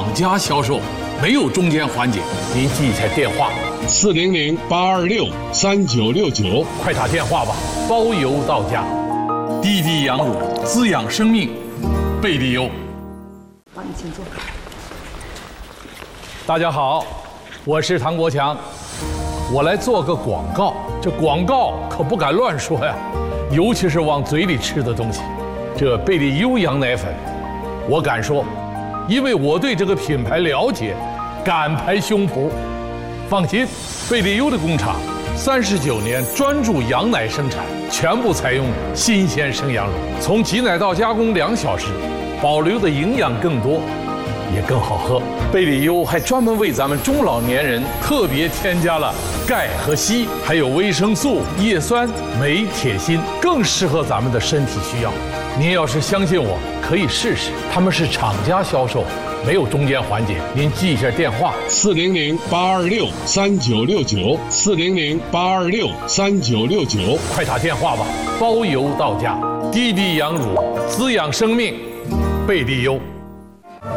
家销售，没有中间环节。您记一下电话 ：400-826-3969， 快打电话吧，包邮到家。滴滴羊乳滋养生命，贝利优。 好，你请坐。 大家好，我是唐国强，我来做个广告。这广告可不敢乱说呀，尤其是往嘴里吃的东西。这贝利优羊奶粉，我敢说，因为我对这个品牌了解，敢拍胸脯。放心，贝利优的工厂39年专注羊奶生产，全部采用新鲜生羊乳，从挤奶到加工2小时，保留的营养更多，也更好喝。贝利优还专门为咱们中老年人特别添加了钙和硒，还有维生素、叶酸、镁、铁、锌，更适合咱们的身体需要。您要是相信我，可以试试。他们是厂家销售，没有中间环节。您记一下电话 ：400-826-3969，400-826-3969， 快打电话吧，包邮到家。滴滴羊乳滋养生命，贝利优。